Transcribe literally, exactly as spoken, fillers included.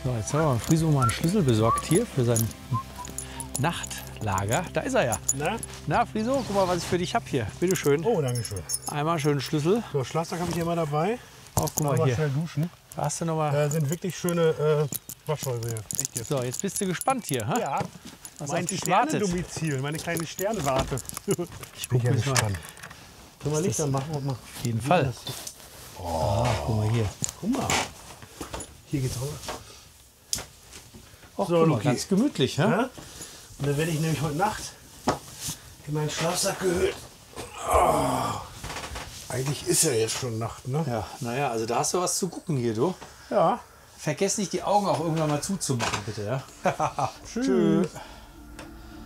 So, jetzt haben wir Friso mal einen Schlüssel besorgt hier für sein Nachtlager. Da ist er ja. Na? Na, Friso, guck mal, was ich für dich habe hier. Bitte schön. Oh, danke schön. Einmal schönen Schlüssel. So, Schlafsack habe ich immer dabei. Auch, guck mal Mal hier. schnell duschen. Da hast du noch mal. Da sind wirklich schöne äh, Waschhäuser hier. Echt jetzt. So, jetzt bist du gespannt hier. Ha? Ja, Was mein auf dich wartet. Sternendomizil, meine kleine Sternwarte. Ich Bin guck ja mich mal. gespannt. Können wir Licht das- anmachen und mal. Auf jeden Fall. Oh. Ah, guck mal hier. Guck mal. Hier geht's rüber. Och, So, guck mal, Luki. ganz gemütlich. Ja? Ja? Und dann werde ich nämlich heute Nacht in meinen Schlafsack gehüllt. Oh. Eigentlich ist ja jetzt schon Nacht, ne? Ja, naja, also da hast du was zu gucken hier, du. Ja. Vergiss nicht, die Augen auch irgendwann mal zuzumachen, bitte. Ja? Tschüss.